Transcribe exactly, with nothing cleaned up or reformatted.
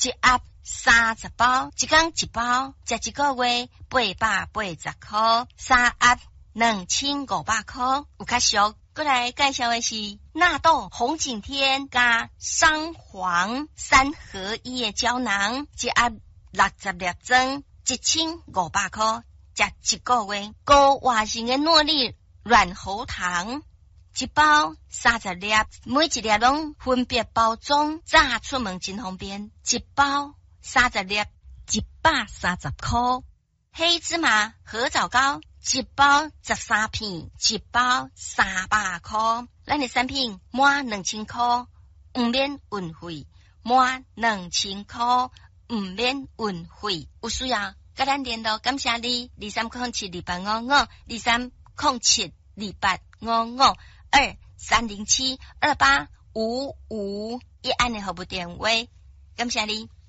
一盒三十包，一天一包，食一个月八百八十块，三盒两千五百块，有较俗。过来介绍的是纳豆红景天加桑黄三合一的胶囊，一盒六十粒装，一千五百块，食一个月。高活性的诺丽软喉糖，一包三十粒，每一粒拢分别包装，炸出门真方便。一包三十粒，一百三十块。黑芝麻合枣膏，一包十三片，一包三百块。咱的产品满两千块，唔免运费，满两千块唔免运费。有需要跟咱联络，感谢你。二三零七二八五五，二三零七二八五五，二三零七二八五五，一按的服务电话，感谢你。